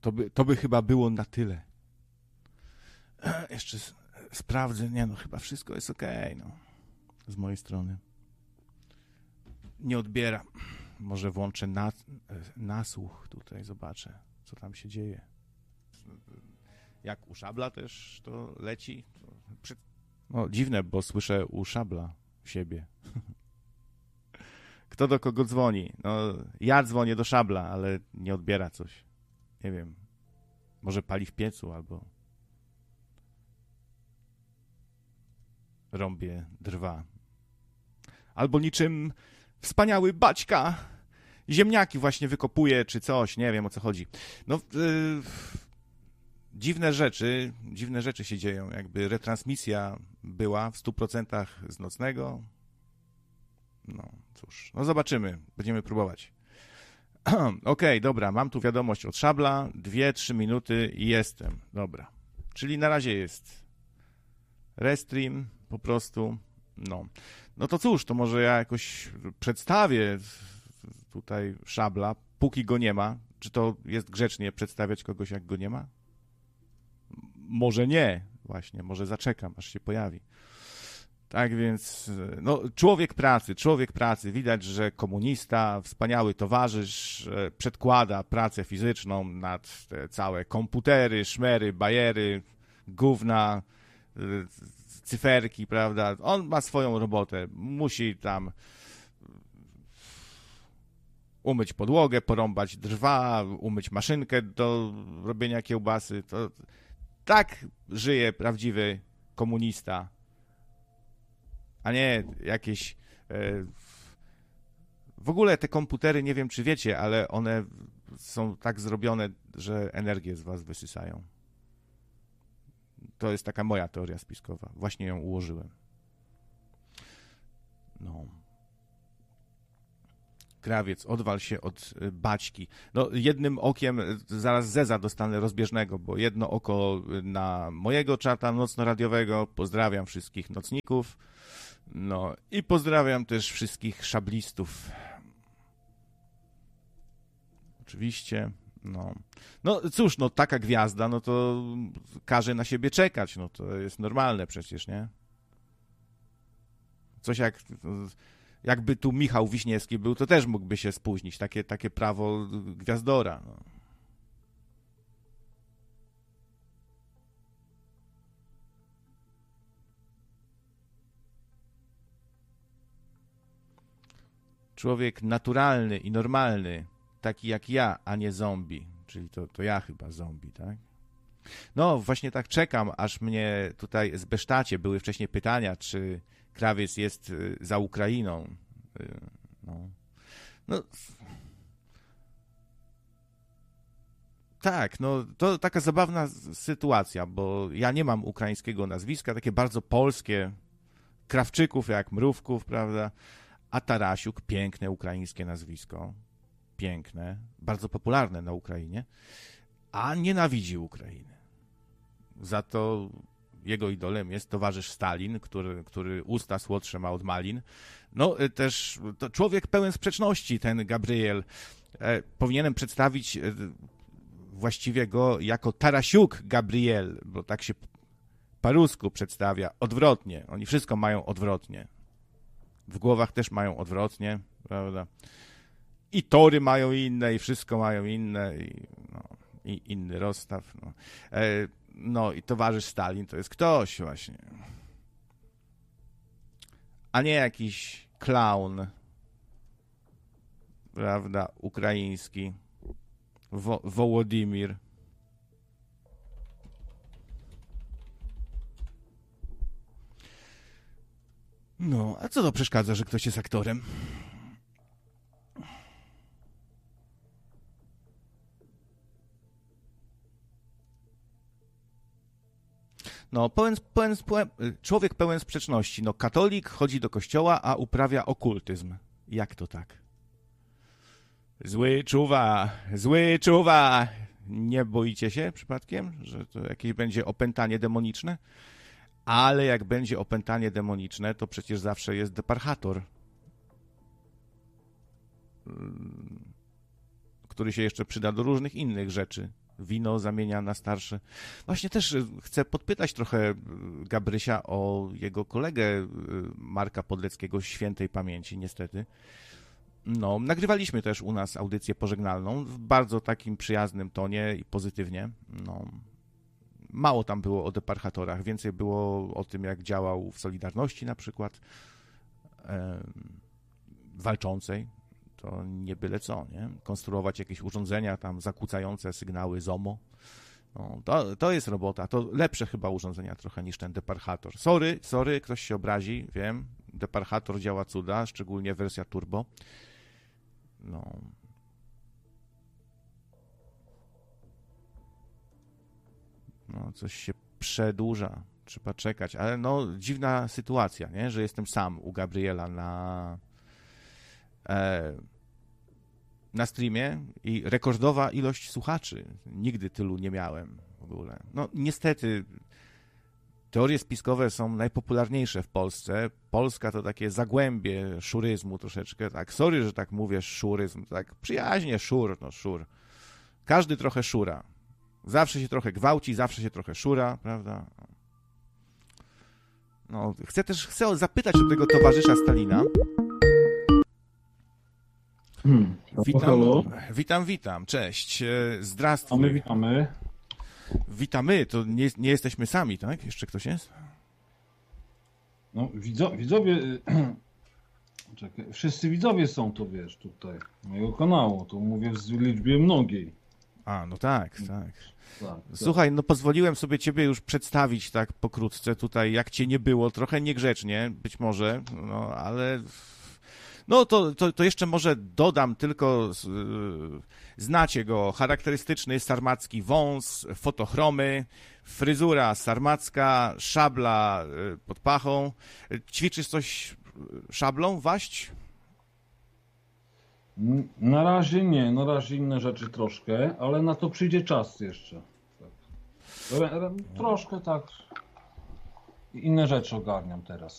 To by chyba było na tyle. Jeszcze sprawdzę. Nie no, chyba wszystko jest okej, no. Z mojej strony. Nie odbiera. Może włączę nasłuch tutaj, zobaczę, co tam się dzieje. Jak u Szabla też to leci. No dziwne, bo słyszę u Szabla siebie. Kto do kogo dzwoni? No ja dzwonię do Szabla, ale nie odbiera coś. Nie wiem. Może pali w piecu albo rąbie drwa. Albo niczym wspaniały Baćka ziemniaki właśnie wykopuje, czy coś, nie wiem o co chodzi. No, dziwne rzeczy się dzieją, jakby retransmisja była w 100% z nocnego. No, cóż, no zobaczymy, będziemy próbować. Okej, dobra, mam tu wiadomość od Szabla, 2-3 minuty i jestem, dobra. Czyli na razie jest restream, po prostu, no to cóż, to może ja jakoś przedstawię tutaj Szabla, póki go nie ma. Czy to jest grzecznie przedstawiać kogoś, jak go nie ma? Może nie, właśnie, może zaczekam, aż się pojawi. Tak więc, no, człowiek pracy, widać, że komunista, wspaniały towarzysz, przedkłada pracę fizyczną nad te całe komputery, szmery, bajery, gówna, cyferki, prawda? On ma swoją robotę, musi tam umyć podłogę, porąbać drwa, umyć maszynkę do robienia kiełbasy. To tak żyje prawdziwy komunista, a nie jakieś... W ogóle te komputery, nie wiem czy wiecie, ale one są tak zrobione, że energię z was wysysają. To jest taka moja teoria spiskowa. Właśnie ją ułożyłem. No. Krawiec, odwal się od Baćki. No, jednym okiem zaraz zeza dostanę rozbieżnego, bo jedno oko na mojego czata nocno-radiowego. Pozdrawiam wszystkich nocników. No i pozdrawiam też wszystkich szablistów. Oczywiście. No cóż, no taka gwiazda, no to każe na siebie czekać. No to jest normalne przecież, nie? Coś jakby tu Michał Wiśniewski był, to też mógłby się spóźnić. Takie prawo gwiazdora. No. Człowiek naturalny i normalny, taki jak ja, a nie zombie. Czyli to ja chyba zombie, tak? No, właśnie tak czekam, aż mnie tutaj z Besztacie były wcześniej pytania, czy Krawiec jest za Ukrainą. No. Tak, no to taka zabawna sytuacja, bo ja nie mam ukraińskiego nazwiska, takie bardzo polskie, Krawczyków jak Mrówków, prawda? A Tarasiuk, piękne ukraińskie nazwisko, piękne, bardzo popularne na Ukrainie, a nienawidzi Ukrainy. Za to jego idolem jest towarzysz Stalin, który usta słodsze ma od malin. No też to człowiek pełen sprzeczności, ten Gabriel. Powinienem przedstawić właściwie go jako Tarasiuk Gabriel, bo tak się po rusku przedstawia, odwrotnie. Oni wszystko mają odwrotnie. W głowach też mają odwrotnie, prawda? I tory mają inne, i wszystko mają inne, i inny rozstaw. No i towarzysz Stalin to jest ktoś właśnie. A nie jakiś klaun, prawda, ukraiński, Wołodymir. No, a co to przeszkadza, że ktoś jest aktorem? No, człowiek pełen sprzeczności. No, katolik chodzi do kościoła, a uprawia okultyzm. Jak to tak? Zły czuwa. Nie boicie się przypadkiem, że to jakieś będzie opętanie demoniczne? Ale jak będzie opętanie demoniczne, to przecież zawsze jest deparchator, który się jeszcze przyda do różnych innych rzeczy wino zamienia na starsze. Właśnie też chcę podpytać trochę Gabrysia o jego kolegę Marka Podleckiego, świętej pamięci niestety. No, nagrywaliśmy też u nas audycję pożegnalną w bardzo takim przyjaznym tonie i pozytywnie. No, mało tam było o deparchatorach, więcej było o tym, jak działał w Solidarności na przykład, walczącej, to nie byle co, nie? Konstruować jakieś urządzenia tam zakłócające sygnały ZOMO. No, to jest robota, to lepsze chyba urządzenia trochę niż ten deparchator. Sorry, ktoś się obrazi, wiem, deparchator działa cuda, szczególnie wersja turbo. No, coś się przedłuża, trzeba czekać, ale no dziwna sytuacja, nie? Że jestem sam u Gabriela na streamie i rekordowa ilość słuchaczy. Nigdy tylu nie miałem w ogóle. No niestety teorie spiskowe są najpopularniejsze w Polsce. Polska to takie zagłębie szuryzmu troszeczkę, tak. Sorry, że tak mówię, szuryzm, tak przyjaźnie, szur. Każdy trochę szura. Zawsze się trochę gwałci, zawsze się trochę szura, prawda? No, chcę zapytać o tego towarzysza Stalina. Witam, cześć, zdrawstwuj. A my witamy. Witamy, to nie jesteśmy sami, tak? Jeszcze ktoś jest? No, widzowie, czekaj, wszyscy widzowie są, to wiesz, tutaj, mojego kanału, to mówię w liczbie mnogiej. A, no tak. Słuchaj, no pozwoliłem sobie ciebie już przedstawić tak pokrótce tutaj, jak cię nie było, trochę niegrzecznie, być może, no ale... No to jeszcze może dodam tylko, znacie go, charakterystyczny sarmacki wąs, fotochromy, fryzura sarmacka, szabla pod pachą. Ćwiczysz coś szablą, waść? Na razie nie, na razie inne rzeczy troszkę, ale na to przyjdzie czas jeszcze. Tak. Troszkę tak, inne rzeczy ogarniam teraz.